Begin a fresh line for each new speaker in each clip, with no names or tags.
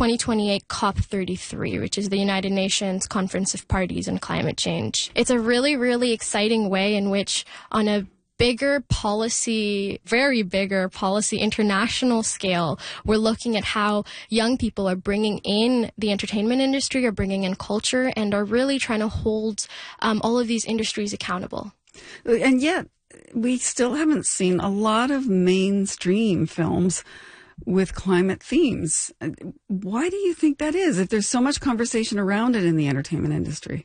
2028 COP33, which is the United Nations Conference of Parties on Climate Change. It's a really, really exciting way in which, on a bigger policy, very bigger policy, international scale, we're looking at how young people are bringing in the entertainment industry, are bringing in culture, and are really trying to hold all of these industries accountable.
And yet, we still haven't seen a lot of mainstream films with climate themes. Why do you think that is, if there's so much conversation around it in the entertainment industry?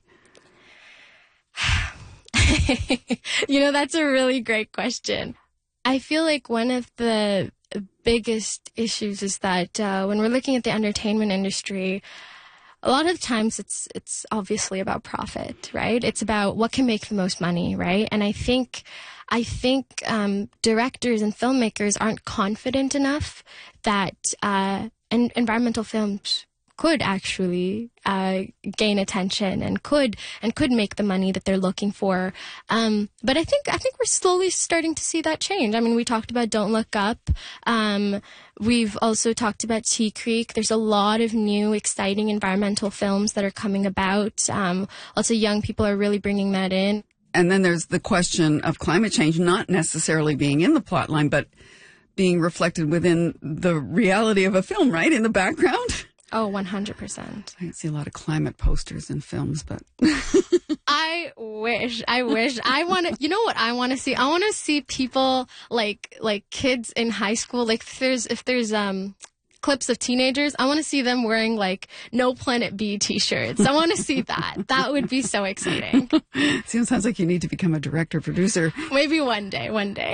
That's a really great question. I feel like one of the biggest issues is that when we're looking at the entertainment industry, a lot of times it's obviously about profit, right? It's about what can make the most money, right? And I think directors and filmmakers aren't confident enough that environmental films could actually gain attention and could make the money that they're looking for. But I think we're slowly starting to see that change. I mean, we talked about Don't Look Up. We've also talked about Tea Creek. There's a lot of new, exciting environmental films that are coming about. Lots of young people are really bringing that in.
And then there's the question of climate change not necessarily being in the plot line, but being reflected within the reality of a film, right? In the background.
Oh, 100%.
I see a lot of climate posters in films, but
I wish. I want to, you know what I want to see? I want to see people like kids in high school. Like if there's clips of teenagers, I want to see them wearing like No Planet B t-shirts. I want to see that. That would be so exciting.
Sounds like you need to become a director, producer.
Maybe one day.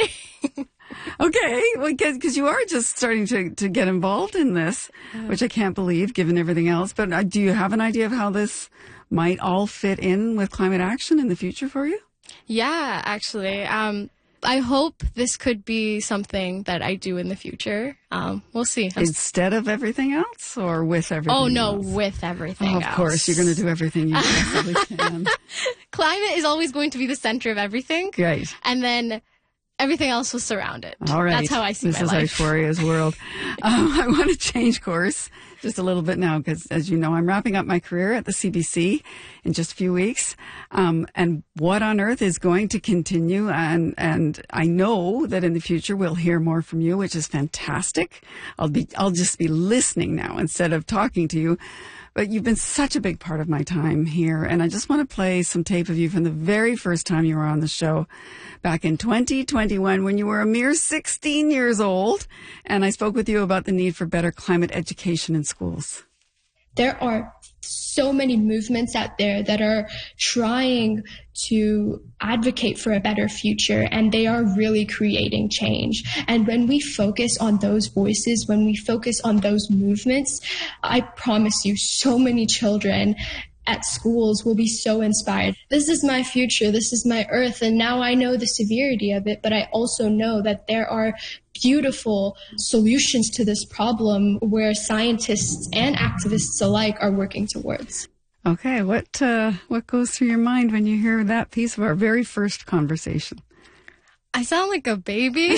Okay, well, because you are just starting to get involved in this, which I can't believe given everything else. But do you have an idea of how this might all fit in with climate action in the future for you?
Yeah, actually. I hope this could be something that I do in the future. We'll see.
Instead of everything else or with everything else?
Oh, no, with everything else.
Of course, you're going to do everything you possibly can.
Climate is always going to be the center of everything.
Right.
And then everything else will surround it.
All right.
That's how I see my life.
This is Aishwarya's world. I want to change course just a little bit now because, as you know, I'm wrapping up my career at the CBC in just a few weeks. And what on earth is going to continue? And I know that in the future we'll hear more from you, which is fantastic. I'll just be listening now instead of talking to you. But you've been such a big part of my time here, and I just want to play some tape of you from the very first time you were on the show back in 2021 when you were a mere 16 years old, and I spoke with you about the need for better climate education in schools.
There are so many movements out there that are trying to advocate for a better future, and they are really creating change. And when we focus on those voices, when we focus on those movements, I promise you, so many children at schools will be so inspired. This is my future, this is my earth, and now I know the severity of it, but I also know that there are beautiful solutions to this problem where scientists and activists alike are working towards.
Okay, what goes through your mind when you hear that piece of our very first conversation?
I sound like a baby.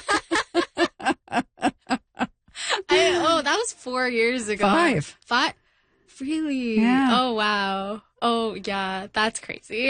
That was 4 years ago.
Five.
Really?
Yeah.
Oh, wow. Oh, yeah. That's crazy.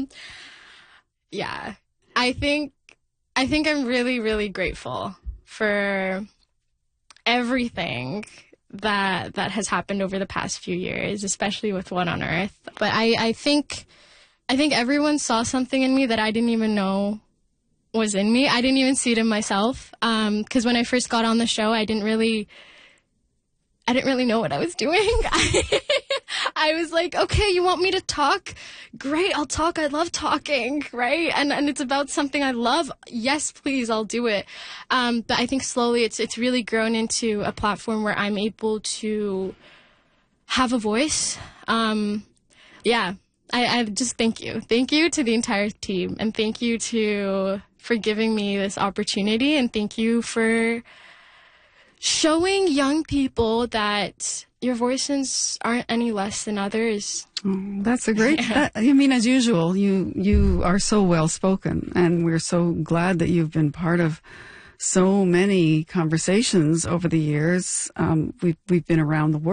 Yeah. I think I'm really, really grateful for everything that has happened over the past few years, especially with What on Earth. But I think everyone saw something in me that I didn't even know was in me. I didn't even see it in myself. 'Cause when I first got on the show, I didn't really know what I was doing. I was like, okay, you want me to talk? Great, I'll talk. I love talking, right? And it's about something I love. Yes, please, I'll do it. But I think slowly it's really grown into a platform where I'm able to have a voice. Yeah, I just thank you. Thank you to the entire team, and thank you for giving me this opportunity, and thank you for showing young people that your voices aren't any less than others.
Oh, that's a great, as usual, you are so well spoken, and we're so glad that you've been part of so many conversations over the years. We've been around the world.